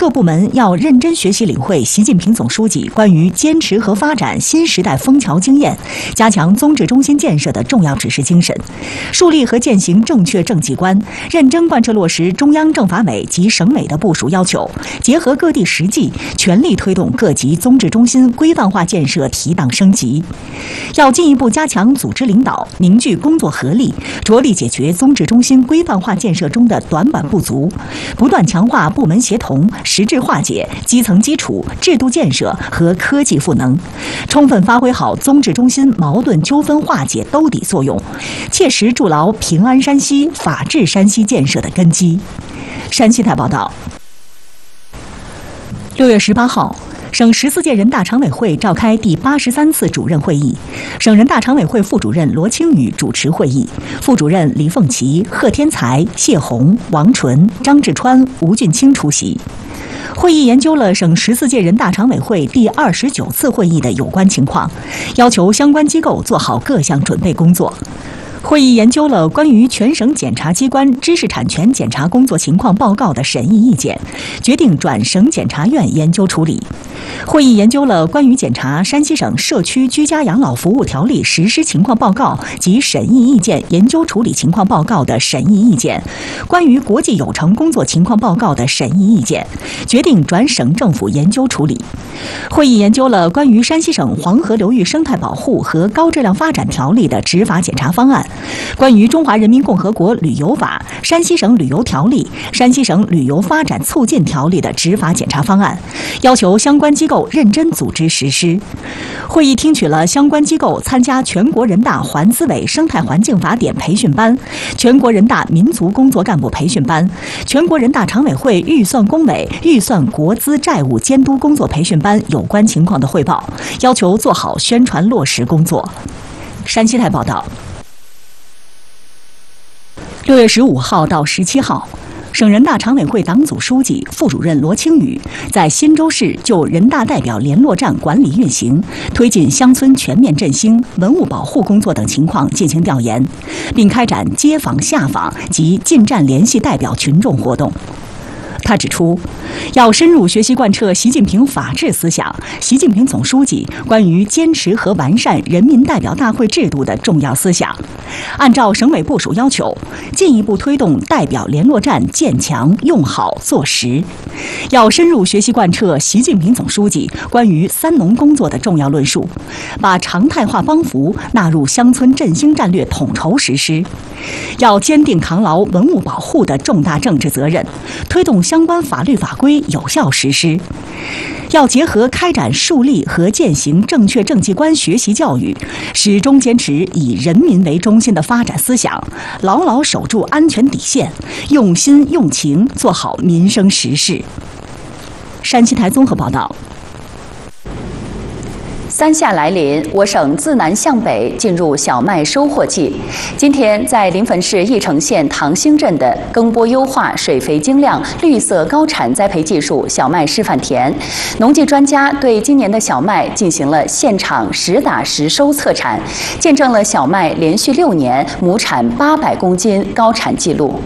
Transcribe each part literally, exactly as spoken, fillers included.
各部门要认真学习领会习近平总书记关于坚持和发展新时代枫桥经验、加强综治中心建设的重要指示精神，树立和践行正确政绩观，认真贯彻落实中央政法委及省委的部署要求，结合各地实际，全力推动各级综治中心规范化建设提档升级。要进一步加强组织领导，凝聚工作合力，着力解决综治中心规范化建设中的短板不足，不断强化部门协同，实质化解基层基础、制度建设和科技赋能，充分发挥好综治中心矛盾纠纷化解兜底作用，切实筑牢平安山西、法治山西建设的根基。山西台报道。六月十八号。省十四届人大常委会召开第八十三次主任会议，省人大常委会副主任罗清宇主持会议，副主任李凤岐、贺天才、谢红、王纯、张志川、吴俊清出席。会议研究了省十四届人大常委会第二十九次会议的有关情况，要求相关机构做好各项准备工作。会议研究了关于全省检察机关知识产权检查工作情况报告的审议意见，决定转省检察院研究处理。会议研究了关于检查山西省社区居家养老服务条例实施情况报告及审议意见研究处理情况报告的审议意见，关于国际有成工作情况报告的审议意见，决定转省政府研究处理。会议研究了关于山西省黄河流域生态保护和高质量发展条例的执法检查方案，关于中华人民共和国旅游法、山西省旅游条例、山西省旅游发展促进条例的执法检查方案，要求相关机构认真组织实施。会议听取了相关机构参加全国人大环资委生态环境法典培训班、全国人大民族工作干部培训班、全国人大常委会预算工委预算国资债务监督工作培训班有关情况的汇报，要求做好宣传落实工作。山西台报道。六月十五号到十七号，省人大常委会党组书记、副主任罗清宇在忻州市就人大代表联络站管理运行、推进乡村全面振兴、文物保护工作等情况进行调研，并开展街访下访及进站联系代表群众活动。他指出，要深入学习贯彻习近平法治思想、习近平总书记关于坚持和完善人民代表大会制度的重要思想，按照省委部署要求，进一步推动代表联络站建强、用好、做实。要深入学习贯彻习近平总书记关于三农工作的重要论述，把常态化帮扶纳入乡村振兴战略统筹实施。要坚定扛牢文物保护的重大政治责任，推动相关法律法规有效实施。要结合开展树立和践行正确政绩观学习教育，始终坚持以人民为中心的发展思想，牢牢守住安全底线，用心用情做好民生实事。山西台综合报道。 三夏来临，我省自南向北进入小麦收获季。今天，在临汾市翼城县塘兴镇的耕播优化、水肥精量、绿色高产栽培技术小麦示范田，农技专家对今年的小麦进行了现场实打实收测产，见证了小麦连续六年亩产八百公斤高产记录。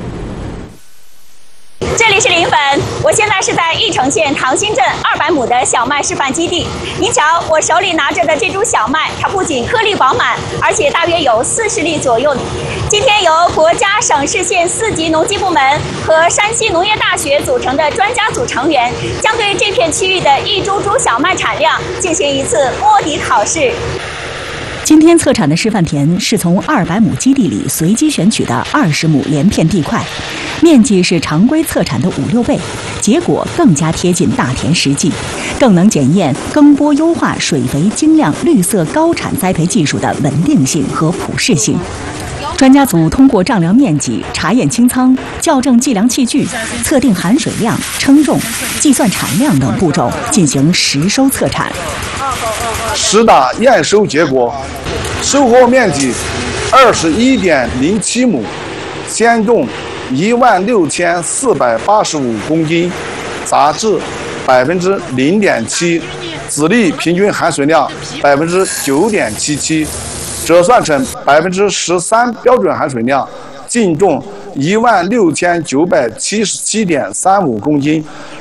这里是临汾，我现在是在翼城县塘兴镇二百亩的小麦示范基地。您瞧，我手里拿着的这株小麦，它不仅颗粒饱满，而且大约有四十粒左右。今天由国家、省市县四级农机部门和山西农业大学组成的专家组成员，将对这片区域的一株株小麦产量进行一次摸底考试。 今天测产的示范田是从二百亩基地里随机选取的二十亩连片地块，面积是常规测产的五六倍，结果更加贴近大田实际，更能检验耕播优化、水肥精量、绿色高产栽培技术的稳定性和普适性。专家组通过丈量面积、查验清仓、校正计量器具、测定含水量、称重、计算产量等步骤进行实收测产。 实打验收结果，收获面积二十一点零七亩，鲜重一万六千四百八十五公斤，杂质百分之零点七，籽粒平均含水量百分之九点七七，折算成百分之十三标准含水量，净重一万六千九百七十七点三五公斤，